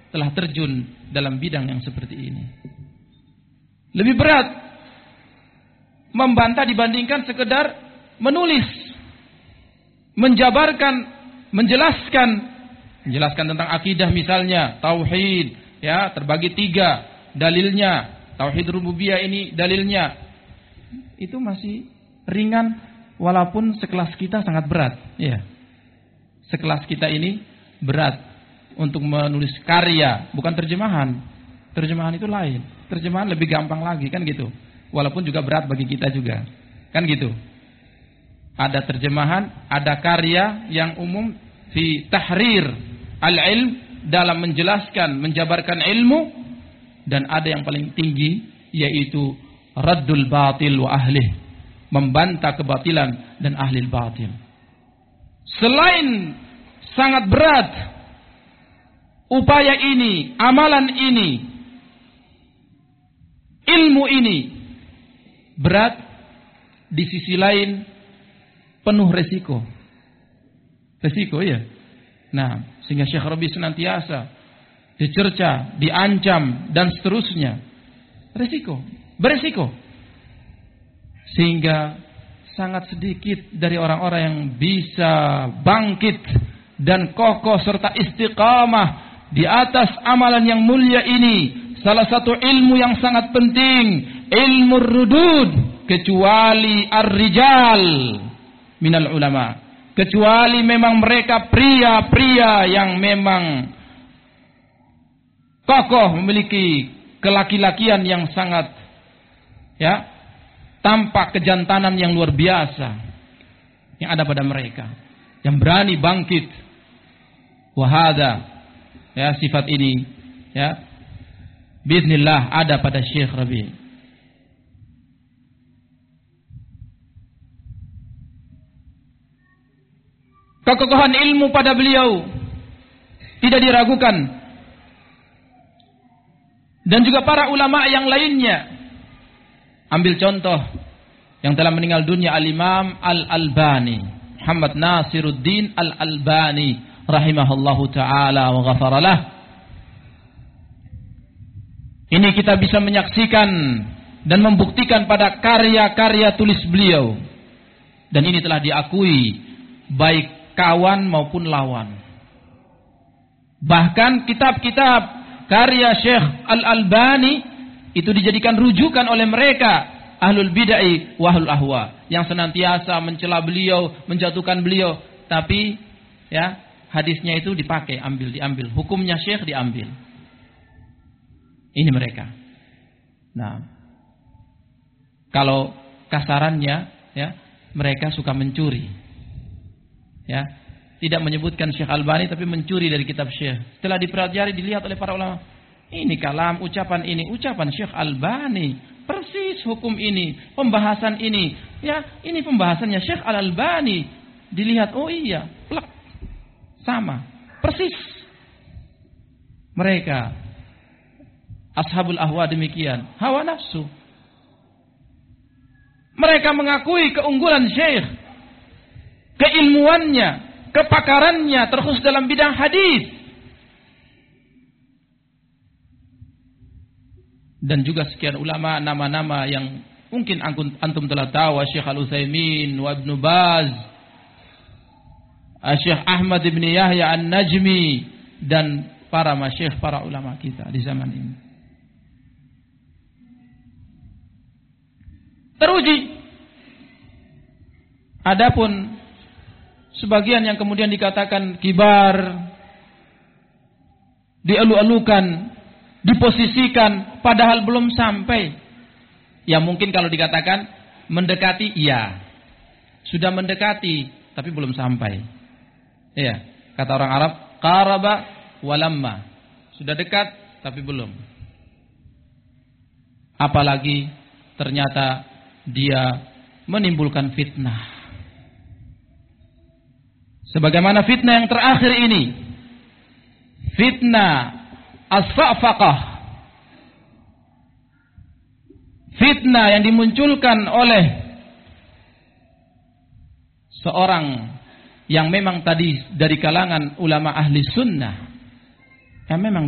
telah terjun dalam bidang yang seperti ini. Lebih berat membantah dibandingkan sekedar menulis, menjabarkan, menjelaskan tentang akidah misalnya, tauhid, ya, terbagi 3 dalilnya, tauhid rububiyah ini dalilnya. Itu masih ringan walaupun sekelas kita sangat berat, ya. Sekelas kita ini berat untuk menulis karya, bukan terjemahan. Terjemahan itu lain. Terjemahan lebih gampang lagi, kan gitu. Walaupun juga berat bagi kita juga, kan gitu. Ada terjemahan, ada karya yang umum fi tahrir al-ilm, dalam menjelaskan, menjabarkan ilmu, dan ada yang paling tinggi yaitu raddul batil wa ahlih, membantah kebatilan dan ahli batil. Selain sangat berat upaya ini, amalan ini, ilmu ini berat, di sisi lain penuh resiko. Resiko, ya. Nah, sehingga Syekh Rabi senantiasa dicerca, diancam dan seterusnya. Resiko, beresiko. Sehingga sangat sedikit dari orang-orang yang bisa bangkit dan kokoh serta istiqamah di atas amalan yang mulia ini. Salah satu ilmu yang sangat penting, ilmu rudud, kecuali ar-rijal minal ulama, kecuali memang mereka pria-pria yang memang kokoh, memiliki kelaki-lakian yang sangat, ya, tampak kejantanan yang luar biasa yang ada pada mereka, yang berani bangkit. Wahada, ya, sifat ini, ya, biiznillah ada pada Syekh Rabi. Kekokohan ilmu pada beliau tidak diragukan. Dan juga para ulama yang lainnya. Ambil contoh yang telah meninggal dunia, Al-Imam Al-Albani, Muhammad Nasiruddin Al-Albani rahimahullahu ta'ala wa ghafaralah. Ini kita bisa menyaksikan dan membuktikan pada karya-karya tulis beliau. Dan ini telah diakui baik kawan maupun lawan. Bahkan kitab-kitab karya Syekh Al-Albani itu dijadikan rujukan oleh mereka ahlul bid'ah wa ahlul ahwa, yang senantiasa mencela beliau, menjatuhkan beliau, tapi, ya, hadisnya itu dipakai, diambil, hukumnya Syekh diambil. Ini mereka. Nah, kalau kasarannya, ya, mereka suka mencuri. Ya, tidak menyebutkan Syekh Albani tapi mencuri dari kitab Syekh. Setelah dipelajari, dilihat oleh para ulama, ini kalam, ucapan ini, ucapan Syekh Albani, persis hukum ini, pembahasan ini, ya, ini pembahasannya Syekh Al-Albani. Dilihat, oh iya, plek, sama, persis. Mereka ashabul ahwa demikian, hawa nafsu. Mereka mengakui keunggulan Syekh, keilmuannya, kepakarannya, terkhusus dalam bidang hadis. Dan juga sekian ulama, nama-nama yang mungkin antum telah tahu, Syekh Al-Utsaimin, wa Ibnu Baz, Syekh Ahmad bin Yahya An-Najmi, dan para masyayikh, para ulama kita di zaman ini. Teruji. Adapun sebagian yang kemudian dikatakan kibar, dielu-elukan, diposisikan, padahal belum sampai. Ya mungkin kalau dikatakan mendekati, iya. Sudah mendekati, tapi belum sampai. Iya, kata orang Arab, qaraba walamma. Sudah dekat, tapi belum. Apalagi ternyata dia menimbulkan fitnah. Sebagaimana fitnah yang terakhir ini, fitnah as-sa'faqah, fitnah yang dimunculkan oleh seorang yang memang tadi dari kalangan ulama ahli sunnah, yang memang